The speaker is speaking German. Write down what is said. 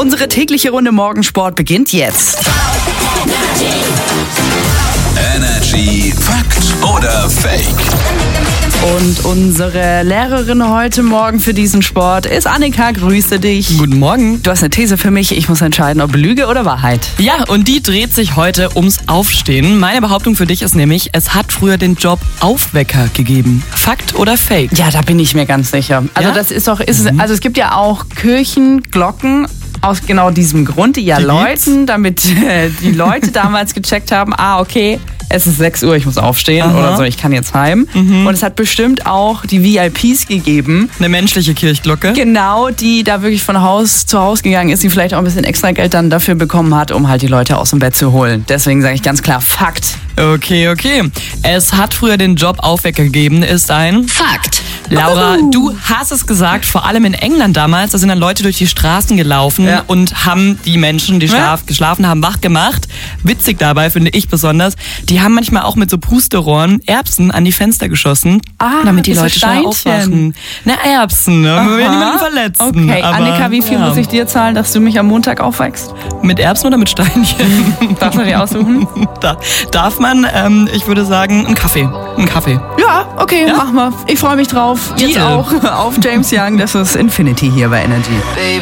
Unsere tägliche Runde Morgensport beginnt jetzt. Energy Fakt oder Fake? Und unsere Lehrerin heute Morgen für diesen Sport ist Annika. Grüße dich. Guten Morgen. Du hast eine These für mich. Ich muss entscheiden, ob Lüge oder Wahrheit. Ja, und die dreht sich heute ums Aufstehen. Meine Behauptung für dich ist nämlich, es hat früher den Job Aufwecker gegeben. Fakt oder Fake? Ja, da bin ich mir ganz sicher. Also Ja? das ist doch, also es gibt ja auch Kirchenglocken aus genau diesem Grund, die ja Die läuten, damit die Leute damals gecheckt haben, okay, es ist 6 Uhr, ich muss aufstehen Aha. oder so, ich kann jetzt heim. Und es hat bestimmt auch die VIPs gegeben, Eine menschliche Kirchglocke. genau, die da wirklich von Haus zu Haus gegangen ist, die vielleicht auch ein bisschen extra Geld dann dafür bekommen hat, um halt die Leute aus dem Bett zu holen. Deswegen sage ich ganz klar, Fakt. Okay. Es hat früher den Job Aufwecker gegeben, ist ein Fakt. Laura, du hast es gesagt, vor allem in England damals, da sind dann Leute durch die Straßen gelaufen Ja. und haben die Menschen, die geschlafen haben, wach gemacht. Witzig dabei, finde ich besonders, die haben manchmal auch mit so Pusterohren Erbsen an die Fenster geschossen, damit die diese Leute schnell Steinchen. aufwachen. Na, Erbsen, ne? Wir will niemanden verletzen. Okay, aber, Annika, wie viel muss ich dir zahlen, dass du mich am Montag aufwächst? Mit Erbsen oder mit Steinchen? Darfst du dir aussuchen? Darf man, ich würde sagen, einen Kaffee. Ja, okay, machen wir. Ich freue mich drauf. Jetzt Deal. auch auf James Young. Das ist Infinity hier bei Energy.